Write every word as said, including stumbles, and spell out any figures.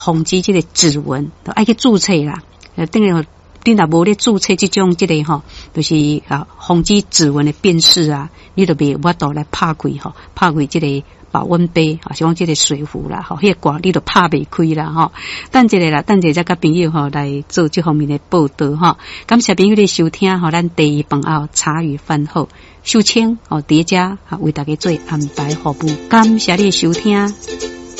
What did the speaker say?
防止这个指纹，都爱去注册啦。呃，等于你若无咧注册这种这个吼，就是啊防止指纹的辨识啊，你就袂法度来拍开吼，拍开这个保温杯啊，像这个水壶啦，吼，迄个挂你都拍袂开啦吼。等一个啦，等一个再甲朋友吼来做这方面的报道吼。感谢朋友的收听吼，咱第一饭后茶余饭后，秀清哦叠加啊为大家做安排服务，感谢你的收听。